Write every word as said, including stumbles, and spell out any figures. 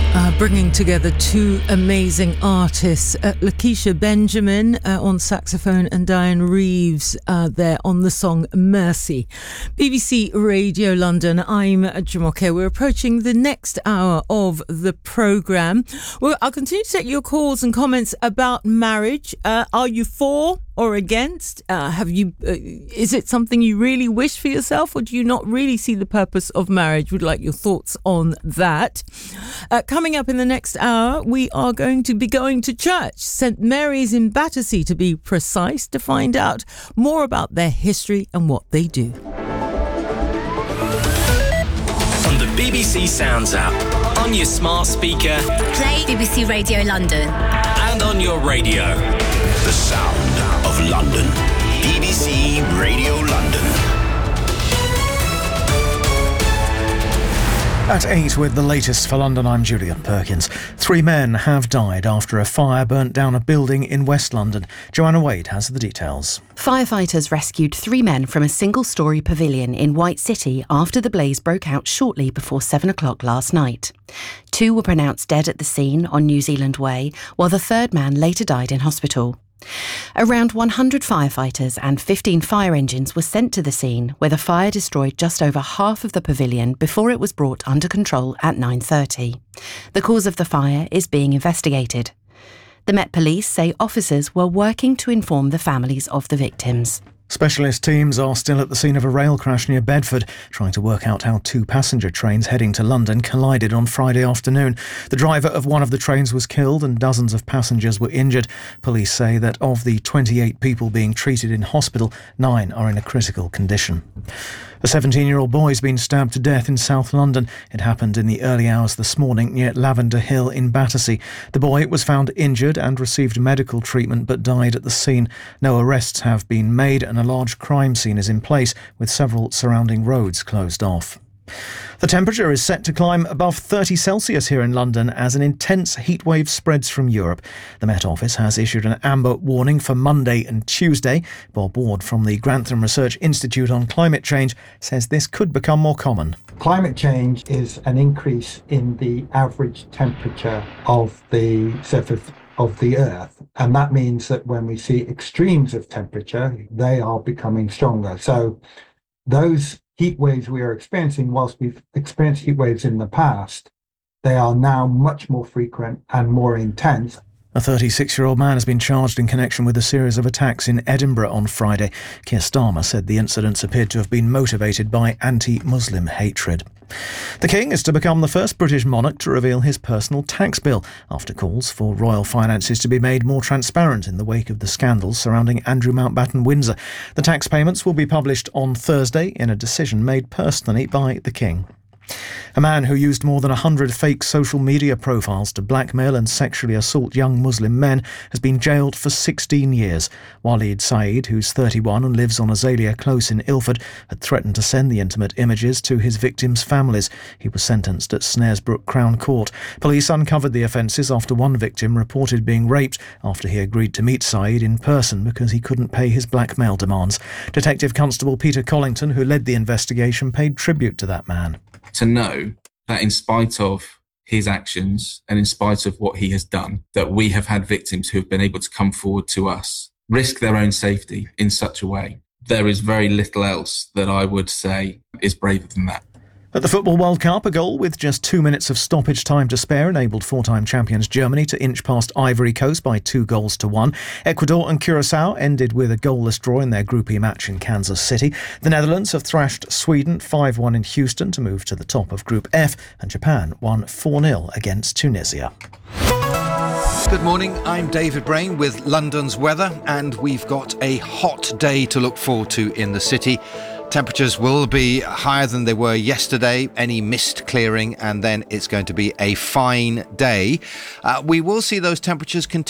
Uh, bringing together two amazing artists, uh, Lakeisha Benjamin uh, on saxophone and Diane Reeves uh, there on the song Mercy. B B C Radio London, I'm Jumoke. We're approaching the next hour of the programme. Well, I'll continue to take your calls and comments about marriage. Uh, are you for or against? Uh, have you? Uh, is it something you really wish for yourself, or do you not really see the purpose of marriage? Would like your thoughts on that. Uh, coming up in the next hour, we are going to be going to church, St Mary's in Battersea to be precise, to find out more about their history and what they do. On the B B C Sounds app, on your smart speaker, play B B C Radio London, and on your radio. The sound of London. B B C Radio London. At eight with the latest for London, I'm Julian Perkins. Three men have died after a fire burnt down a building in West London. Joanna Wade has the details. Firefighters rescued three men from a single-storey pavilion in White City after the blaze broke out shortly before seven o'clock last night. Two were pronounced dead at the scene on New Zealand Way, while the third man later died in hospital. Around one hundred firefighters and fifteen fire engines were sent to the scene, where the fire destroyed just over half of the pavilion before it was brought under control at nine thirty. The cause of the fire is being investigated. The Met Police say officers were working to inform the families of the victims. Specialist teams are still at the scene of a rail crash near Bedford, trying to work out how two passenger trains heading to London collided on Friday afternoon. The driver of one of the trains was killed and dozens of passengers were injured. Police say that of the twenty-eight people being treated in hospital, nine are in a critical condition. A seventeen-year-old boy has been stabbed to death in South London. It happened in the early hours this morning near Lavender Hill in Battersea. The boy was found injured and received medical treatment but died at the scene. No arrests have been made and a large crime scene is in place with several surrounding roads closed off. The temperature is set to climb above thirty Celsius here in London as an intense heatwave spreads from Europe. The Met Office has issued an amber warning for Monday and Tuesday. Bob Ward from the Grantham Research Institute on Climate Change says this could become more common. Climate change is an increase in the average temperature of the surface of the Earth. And that means that when we see extremes of temperature, they are becoming stronger. So those heat waves we are experiencing, whilst we've experienced heat waves in the past, they are now much more frequent and more intense. A thirty-six-year-old man has been charged in connection with a series of attacks in Edinburgh on Friday. Keir Starmer said the incidents appeared to have been motivated by anti-Muslim hatred. The King is to become the first British monarch to reveal his personal tax bill after calls for royal finances to be made more transparent in the wake of the scandals surrounding Andrew Mountbatten Windsor. The tax payments will be published on Thursday in a decision made personally by the King. A man who used more than one hundred fake social media profiles to blackmail and sexually assault young Muslim men has been jailed for sixteen years. Waleed Saeed, who's thirty-one and lives on Azalea Close in Ilford, had threatened to send the intimate images to his victims' families. He was sentenced at Snaresbrook Crown Court. Police uncovered the offences after one victim reported being raped after he agreed to meet Saeed in person because he couldn't pay his blackmail demands. Detective Constable Peter Collington, who led the investigation, paid tribute to that man. To know that in spite of his actions and in spite of what he has done, that we have had victims who have been able to come forward to us, risk their own safety in such a way. There is very little else that I would say is braver than that. At the Football World Cup, a goal with just two minutes of stoppage time to spare enabled four-time champions Germany to inch past Ivory Coast by two goals to one. Ecuador and Curacao ended with a goalless draw in their Group E match in Kansas City. The Netherlands have thrashed Sweden five one in Houston to move to the top of Group F, and Japan won four nil against Tunisia. Good morning, I'm David Brain with London's weather, and we've got a hot day to look forward to in the city. Temperatures will be higher than they were yesterday, any mist clearing, and then it's going to be a fine day. Uh, we will see those temperatures continue